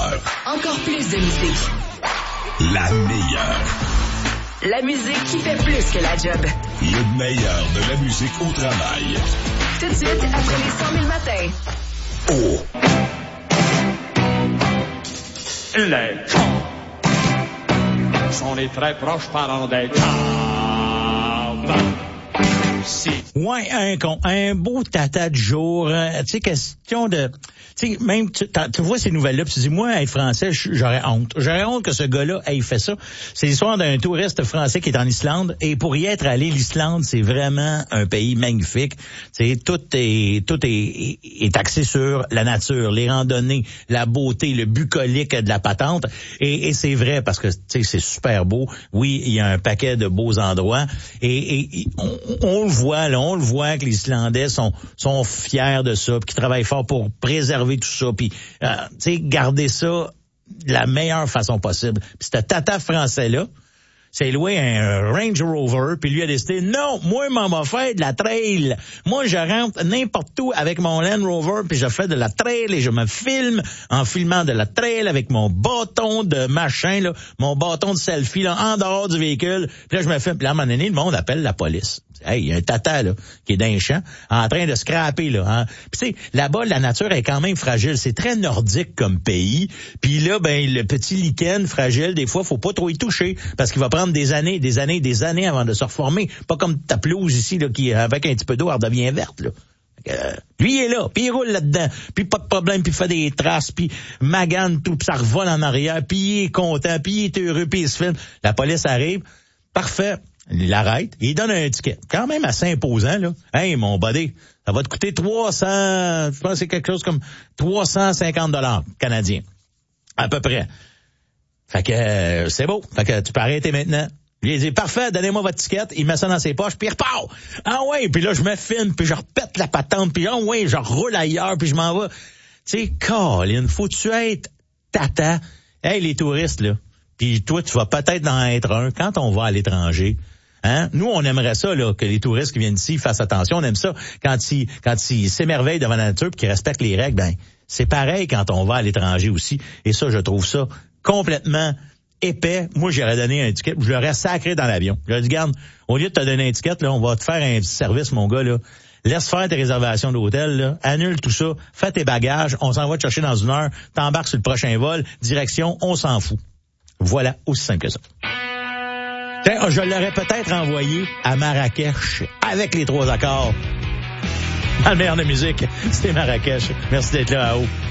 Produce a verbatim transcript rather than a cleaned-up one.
heures. Encore plus de musique. La meilleure. La musique qui fait plus que la job. Le meilleur de la musique au travail. Tout de suite, après les cent mille matins. Oh. Les chants sont les très proches parents des caves. Si. Ouais, un con, un beau tata de jour. Euh, tu sais, question de... Tu sais, même, tu, tu vois ces nouvelles-là, puis tu dis, moi, être français, j'aurais honte. J'aurais honte que ce gars-là ait fait ça. C'est l'histoire d'un touriste français qui est en Islande, et pour y être allé, l'Islande, c'est vraiment un pays magnifique. Tu sais, tout est, tout est, est axé sur la nature, les randonnées, la beauté, le bucolique de la patente. Et, et c'est vrai, parce que, tu sais, c'est super beau. Oui, il y a un paquet de beaux endroits. Et, et on, on le voit, là, on le voit que les Islandais sont, sont fiers de ça, puis qu'ils travaillent fort pour préserver tout ça, puis euh, tu sais, garder ça de la meilleure façon possible. Puis ce tata français-là, c'est loué un Range Rover, puis lui a décidé, non, moi, m'en va faire de la trail. Moi, je rentre n'importe où avec mon Land Rover, puis je fais de la trail, et je me filme en filmant de la trail avec mon bâton de machin, là, mon bâton de selfie, là, en dehors du véhicule. Puis là, je me filme, puis là, à un moment donné, le monde appelle la police. Hey, il y a un tata, là, qui est dans les champs, en train de scraper, là. Hein. Puis tu sais, là-bas, la nature est quand même fragile. C'est très nordique comme pays. Puis là, ben, le petit lichen fragile, des fois, faut pas trop y toucher, parce qu'il va prendre des années, des années, des années avant de se reformer. Pas comme ta pelouse ici, là, qui, avec un petit peu d'eau, elle redevient verte, là. Euh, lui, il est là, puis il roule là-dedans, puis pas de problème, puis il fait des traces, puis magane tout, puis ça revole en arrière, puis il est content, puis il est heureux, puis il se filme. La police arrive, parfait. Il l'arrête, il donne un ticket. Quand même assez imposant, là. Hey, mon buddy, ça va te coûter trois cents, je pense que c'est quelque chose comme trois cent cinquante dollars canadiens. À peu près. Fait que, euh, c'est beau. Fait que tu peux arrêter maintenant. Il dit, parfait, donnez-moi votre ticket. Il met ça dans ses poches, puis il repart. Ah ouais, puis là, je me filme, puis je repète la patente, puis ah ouais, je roule ailleurs, puis je m'en vais. Tu sais, Colin, faut-tu être tata? Hey, les touristes, là. Puis toi, tu vas peut-être en être un quand on va à l'étranger. Hein? Nous, on aimerait ça, là, que les touristes qui viennent ici fassent attention. On aime ça quand ils, quand ils s'émerveillent devant la nature et qu'ils respectent les règles. Ben, c'est pareil quand on va à l'étranger aussi. Et ça, je trouve ça complètement épais. Moi, j'aurais donné un ticket, je l'aurais sacré dans l'avion. J'aurais dit, garde, au lieu de te donner un ticket, là, on va te faire un petit service, mon gars, là. Laisse faire tes réservations d'hôtel, là. Annule tout ça. Fais tes bagages. On s'en va te chercher dans une heure. T'embarques sur le prochain vol. Direction, on s'en fout. Voilà, aussi simple que ça. Tiens, je l'aurais peut-être envoyé à Marrakech avec les trois accords. À le meilleur de musique, c'était Marrakech. Merci d'être là, à haut.